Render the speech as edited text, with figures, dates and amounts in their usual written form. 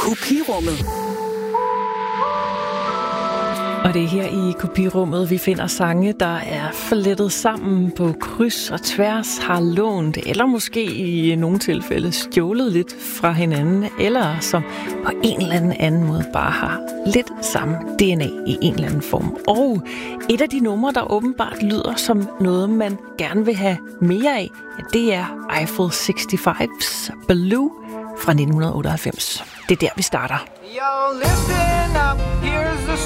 Kopirummet. Og det er her i Kopirummet, vi finder sange, der er flettet sammen på kryds og tværs, har lånt, eller måske i nogle tilfælde stjålet lidt fra hinanden, eller som på en eller anden måde bare har lidt samme DNA i en eller anden form. Og et af de numre, der åbenbart lyder som noget, man gerne vil have mere af, det er Eiffel 65's Blue fra 1998. Det er der, vi starter. Yo, listen up, here's the